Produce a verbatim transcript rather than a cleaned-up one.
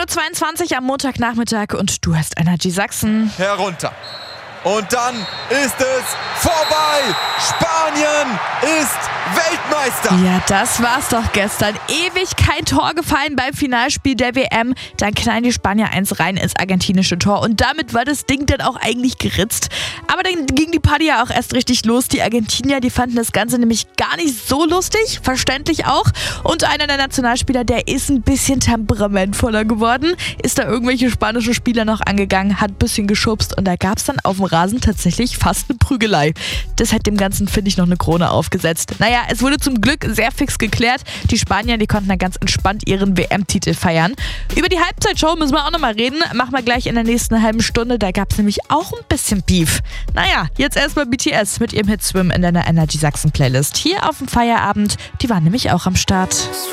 Uhr zweiundzwanzig am Montagnachmittag und du hast Energy Sachsen. Herunter. Und dann ist es vorbei. Spanien ist Weltmeister. Ja, das war's doch gestern. Ewig kein Tor gefallen beim Finalspiel der W M. Dann knallen die Spanier eins rein ins argentinische Tor. Und damit war das Ding dann auch eigentlich geritzt. Aber dann ging die Party ja auch erst richtig los. Die Argentinier, die fanden das Ganze nämlich gar nicht so lustig. Verständlich auch. Und einer der Nationalspieler, der ist ein bisschen temperamentvoller geworden. Ist da irgendwelche spanischen Spieler noch angegangen, hat ein bisschen geschubst. Und da gab's dann auf dem Rasen tatsächlich fast eine Prügelei. Das hat dem Ganzen, finde ich, noch eine Krone aufgesetzt. Naja, es wurde zum Glück sehr fix geklärt. Die Spanier, die konnten dann ganz entspannt ihren W M-Titel feiern. Über die Halbzeitshow müssen wir auch nochmal reden. Machen wir gleich in der nächsten halben Stunde. Da gab es nämlich auch ein bisschen Beef. Naja, jetzt erstmal B T S mit ihrem Hit Swim in deiner Energy Sachsen Playlist. Hier auf dem Feierabend. Die waren nämlich auch am Start.